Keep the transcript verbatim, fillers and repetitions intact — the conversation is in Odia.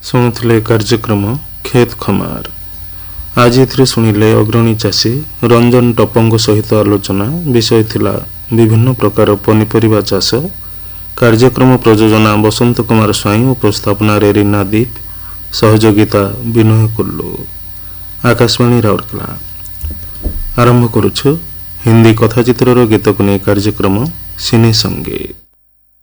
ଶୁଣୁଥିଲେ କାର୍ଯ୍ୟକ୍ରମ ଖେତ ଖମାର। ଆଜି ଏଥିରେ ଶୁଣିଲେ ଅଗ୍ରଣୀ ଚାଷୀ ରଞ୍ଜନ ଟପଙ୍କ ସହିତ ଆଲୋଚନା। ବିଷୟ ଥିଲା ବିଭିନ୍ନ ପ୍ରକାର ପନିପରିବା ଚାଷ। କାର୍ଯ୍ୟକ୍ରମ ପ୍ରଯୋଜନା ବସନ୍ତ କୁମାର ସ୍ୱାଇଁ ଓ ଉପସ୍ଥାପନାରେ ରୀନା ଦୀପ, ସହଯୋଗିତା ବିନୟ କୁଲ୍ଲୁ। ଆକାଶବାଣୀ ରାଉରକେଲା। ଆରମ୍ଭ କରୁଛୁ ହିନ୍ଦୀ କଥାଚିତ୍ରର ଗୀତକୁ ନେଇ କାର୍ଯ୍ୟକ୍ରମ ସିନେ ସଙ୍ଗୀତ।